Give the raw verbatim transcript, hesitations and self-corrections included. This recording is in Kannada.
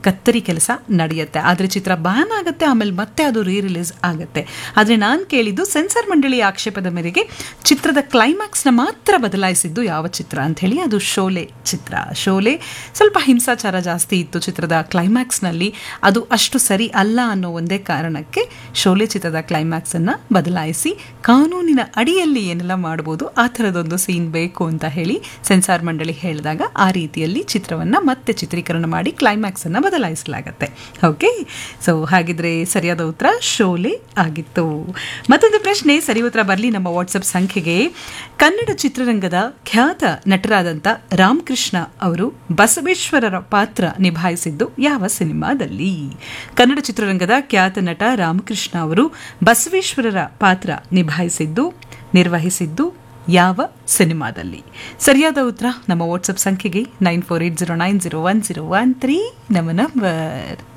ಕತ್ತರಿ ಕೆಲಸ ನಡೆಯುತ್ತೆ. ಆದರೆ ಚಿತ್ರ ಬ್ಯಾನ್ ಆಗುತ್ತೆ, ಆಮೇಲೆ ಮತ್ತೆ ಅದು ರೀ ರಿಲೀಸ್ ಆಗುತ್ತೆ. ಆದರೆ ನಾನು ಕೇಳಿದ್ದು ಸೆನ್ಸಾರ್ ಮಂಡಳಿಯ ಆಕ್ಷೇಪದ ಮೇರೆಗೆ ಚಿತ್ರದ ಕ್ಲೈಮ್ಯಾಕ್ಸ್ನ ಮಾತ್ರ ಬದಲಾಯಿಸಿದ್ದು ಯಾವ ಚಿತ್ರ ಅಂತ ಹೇಳಿ. ಅದು ಶೋಲೆ ಚಿತ್ರ. ಶೋಲೆ ಸ್ವಲ್ಪ ಹಿಂಸಾಚಾರ ಜಾಸ್ತಿ ಇತ್ತು ಚಿತ್ರದ ಕ್ಲೈಮ್ಯಾಕ್ಸ್ನಲ್ಲಿ. ಅದು ಅಷ್ಟು ಸರಿ ಅಲ್ಲ ಅನ್ನೋ ಒಂದೇ ಕಾರಣಕ್ಕೆ ಶೋಲೆ ಚಿತ್ರದ ಕ್ಲೈಮ್ಯಾಕ್ಸನ್ನು ಬದಲಾಯಿಸಿ ಕಾನೂನಿನ ಅಡಿಯಲ್ಲಿ ಏನೆಲ್ಲ ಮಾಡ್ಬೋದು ಆ ಥರದೊಂದು ಸೀನ್ ಬೇಕು ಅಂತ ಹೇಳಿ ಸೆನ್ಸಾರ್ ಮಂಡಳಿ ಹೇಳಿದಾಗ ಆ ರೀತಿಯಲ್ಲಿ ಚಿತ್ರವನ್ನು ಮತ್ತೆ ಚಿತ್ರೀಕರಣ ಮಾಡಿ ಕ್ಲೈಮ್ಯಾಕ್ಸನ್ನು ಬದಲಾಯಿಸಲಾಗತ್ತೆ. ಓಕೆ, ಸೊ ಹಾಗಿದ್ರೆ ಸರಿಯಾದ ಉತ್ತರ ಶೋಲೆ ಆಗಿತ್ತು. ಮತ್ತೊಂದು ಪ್ರಶ್ನೆ ಸರಿ ಉತ್ತರ ಬರಲಿ ನಮ್ಮ ವಾಟ್ಸಪ್ ಸಂಖ್ಯೆಗೆ. ಕನ್ನಡ ಚಿತ್ರರಂಗದ ಖ್ಯಾತ ನಟರಾದಂಥ ರಾಮಕೃಷ್ಣ ಅವರು ಬಸವೇಶ್ವರರ ಪಾತ್ರ ನಿಭಾಯಿಸಿದ್ದು ಯಾವ ಸಿನಿಮಾದಲ್ಲಿ? ಕನ್ನಡ ಚಿತ್ರರಂಗದ ಖ್ಯಾತ ನಟ ರಾಮಕೃಷ್ಣ ಅವರು ಬಸವೇಶ್ವರರ ಪಾತ್ರ ನಿಭಾಯಿಸಿದ್ದು ನಿರ್ವಹಿಸಿದ್ದು ಯಾವ ಸಿನಿಮಾದಲ್ಲಿ? ಸರಿಯಾದ ಉತ್ತರ ನಮ್ಮ ವಾಟ್ಸಪ್ ಸಂಖ್ಯೆಗೆ nine four eight zero nine zero one zero one three ನಮ್ಮ ನಂಬರ್.